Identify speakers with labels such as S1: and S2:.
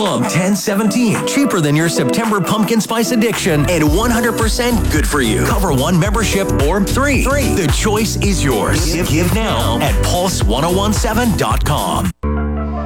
S1: Plum 1017. Cheaper than your September pumpkin spice addiction and 100% good for you. Cover one membership or three. The choice is yours. Give now at pulse1017.com.